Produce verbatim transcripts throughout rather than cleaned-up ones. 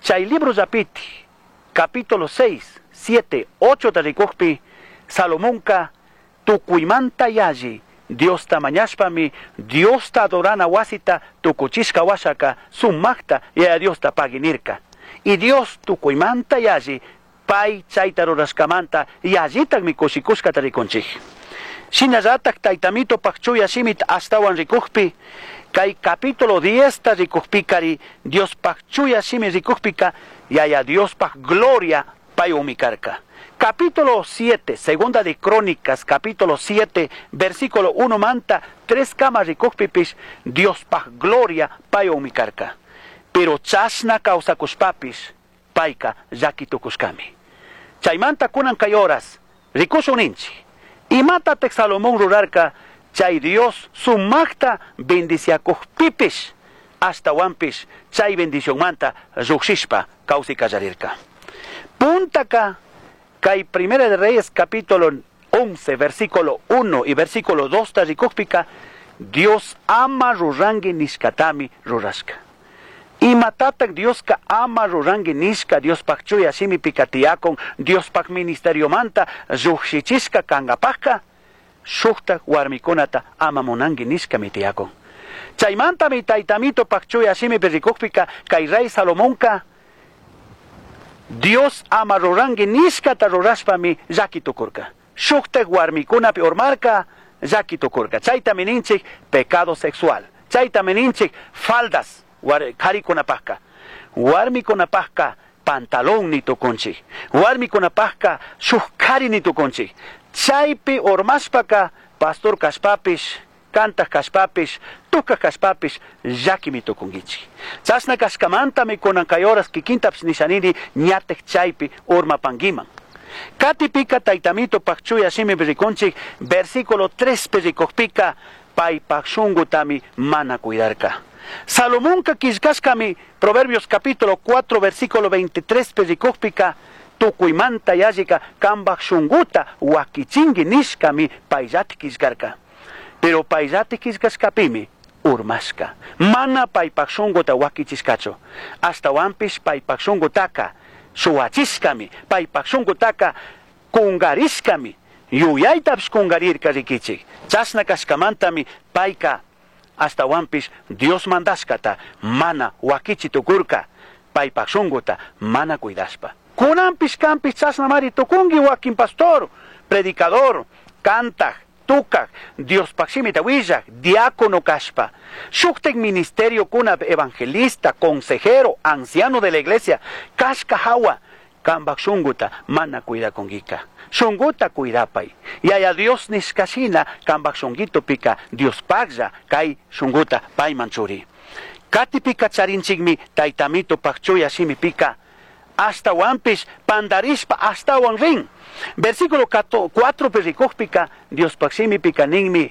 Chay libro zapiti, capítulo seis, siete, ocho de recopi, Salomonka, tukuimanta yaji, Dios tamañashpami, Dios ta adorana wasita, tukuchishka washaka, summakta, y a Dios ta paginirka. Y Dios tukuimanta yaji, pai chaita rurashkamanta, yajitak mi kushikushka tarikonchik. Shinazatak taitamito pakchuya simit astawan rikukpi, kai capítulo diez ta rikukpikari, Dios pakchuya simi rikukpika, yaya Dios pak gloria payumikarka. Capítulo siete, segunda de Crónicas, capítulo siete, versículo uno manta, tres camas rikukpipish, Dios pak gloria payumikarka. Pero chasna causa kushpapish, paika yakitukushkami. Chaymanta kunan kayoras, rikusuninchi. Y mátate Salomón rurarka, chay Dios sumacta bendicia pipish, hasta wampish, chay bendición manta, ruxishpa, causi kajarirka. Puntaka, kay Primera de Reyes, capítulo once, versículo uno y versículo dos, tarikukpika, Dios ama rurangi nishkatami ruraska. Y matatak Dios ka ama rurangi nishka, Dios pakchuya shimi pikatiakon, Dios pak ministerio manta, ruxichiska kangapaka, shukta warmikunata ama monangi nishka mitiakon. Chaymanta mi taitamito pakchuya shimi perikukpika, kay rey Salomonka, Dios ama rurangi nishka ta rurashpami yakitukurka. Shukta warmikuna piormarka, yakitukurka. Chayta meninchik pecado sexual. Chayta meninchik faldas. Kari kunapahka, warmi kunapahka, pantalón ni tukunchi, warmi kunapahka, shukkari ni tukunchi, chaypi ormaspaka, pastor kaspapish, canta kaspapish, tuka kaspapish, yaki mi tukungichi. Chasna kaskamanta mi kunankayoras kikintaps nishanini, nyatek chaypi orma pangiman. Kati pika taitamito pakchuya shimi berikonchik, versículo tres perikokpika, pay pakshungutami mana cuidarka. Salomón ka kishkashkami, Proverbios capítulo cuatro, versículo veintitrés, perikukpika, tukuimanta yajika, kambak shunguta, wakichingi nishkami, payjati kishkarka. Pero payjati kishkashkapimi, urmashka. Mana paypak shunguta wakichishkacho. Hasta wampish paypak shungutaka, shuachishkami, paypak shungutaka, kungarishkami, yuyaytaps kungarirka rikichik. Chasna kashkamantami, payka, hasta wampish Dios mandashkata, mana wakichi tukurka, paypak shunguta, mana cuidaspa. Kunampish kampish chasna mari tukungi wakin pastor, predicador, cantag, tukag, Dios pakshimita willak, diácono kashpa. Shuktek ministerio kuna evangelista, consejero, anciano de la iglesia, kashka hawa, kambak shunguta, mana cuida kongika. Shunguta cuidapay. Y haya Dios nishkashina, kambak shungito pika, Dios pagja, kai shunguta pay manchuri. Kati pika charinchigmi, taitamito pakchuya shimi pika, hasta wampish, pandarishpa, hasta wanring. Versículo cuatro perikukpika, Dios pakshimi pika ningmi.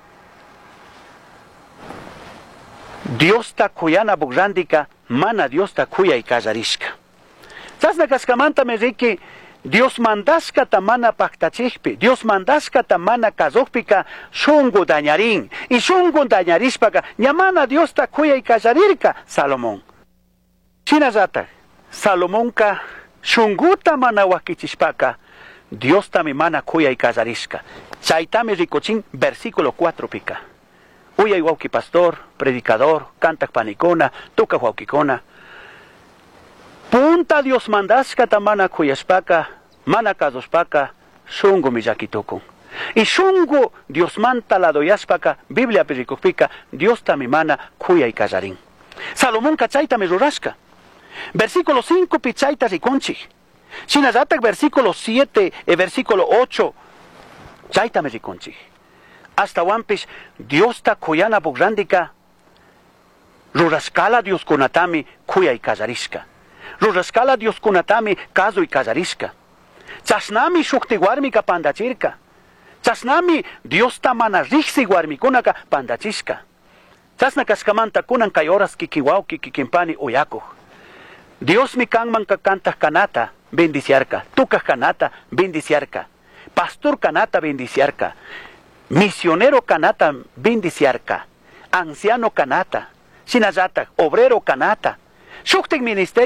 Dios ta kuyana bugrandika, mana Dios ta kuya y kazarishka. Chasna kaskamanta me riki, Dios mandaska tamana paktachikpi, Dios mandaska tamana kazokpika, shungu dañarin, y shungu dañarispaka, ñamana Dios ta kuya y kazarirka, Salomón. Chinazata, Salomonka, shunguta mana wakichispaka, Dios tami mana kuya y kazariska. Chaitami ricochin, versículo cuatro pika. Uya y pastor, predicador, cantak panicona, tuka huaukikona. Punta Dios mandaska tamana kuyaspaka, mana kazospaka, shungu miyakitukun. Y shungu Dios manta la doyaspaka, Biblia perikupika, Dios tamimana kuya y kazarin. Salomón kachaita me rurashka. Versículo cinco pichaita riconchi. Shinazatak versículo siete y versículo ocho. Chaita me riconchi. Hasta wampish, Dios ta kuyana bugrandika, ruraskala Dios kunatami kuya y kazariska. Ruraskala Dios kunatami kazu y kazariska. Chasnami shukti warmika pandachirka. Chasnami Dios tamana rixi warmikunaka pandachishka. Chasna kaskamanta kunan kayoras kikiwauki kikimpani uyakuj. Dios mi kanman kakanta kanata bendiciarka. Tuka kanata bendiciarka. Pastor kanata bendiciarka. Misionero kanata bendiciarka. Anciano kanata. Sinazata, obrero kanata. Shuktik ministerio